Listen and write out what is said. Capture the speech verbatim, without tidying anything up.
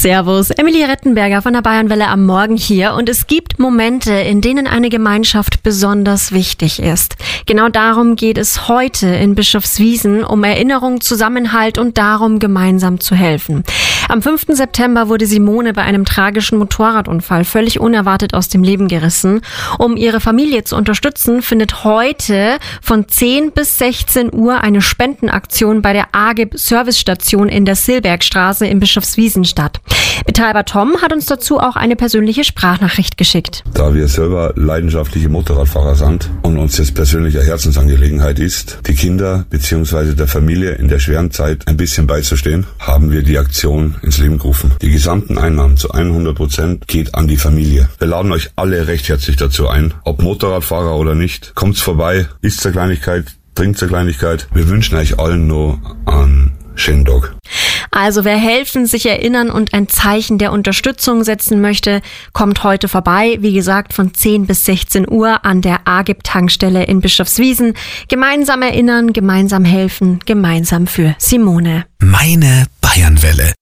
Servus, Emilie Rettenberger von der Bayernwelle am Morgen hier, und es gibt Momente, in denen eine Gemeinschaft besonders wichtig ist. Genau darum geht es heute in Bischofswiesen, um Erinnerung, Zusammenhalt und darum, gemeinsam zu helfen. Am fünften September wurde Simone bei einem tragischen Motorradunfall völlig unerwartet aus dem Leben gerissen. Um ihre Familie zu unterstützen, findet heute von zehn bis sechzehn Uhr eine Spendenaktion bei der A G I B-Servicestation in der Silbergstraße in Bischofswiesen statt. Betreiber Tom hat uns dazu auch eine persönliche Sprachnachricht geschickt. Da wir selber leidenschaftliche Motorradfahrer sind und uns das persönliche Herzensangelegenheit ist, die Kinder bzw. der Familie in der schweren Zeit ein bisschen beizustehen, haben wir die Aktion ins Leben gerufen. Die gesamten Einnahmen zu hundert Prozent geht an die Familie. Wir laden euch alle recht herzlich dazu ein, ob Motorradfahrer oder nicht. Kommt's vorbei, isst eine Kleinigkeit, trinkt eine Kleinigkeit. Wir wünschen euch allen nur einen schönen Tag. Also wer helfen, sich erinnern und ein Zeichen der Unterstützung setzen möchte, kommt heute vorbei. Wie gesagt, von zehn bis sechzehn Uhr an der A G I B-Tankstelle in Bischofswiesen. Gemeinsam erinnern, gemeinsam helfen, gemeinsam für Simone. Meine Bayernwelle.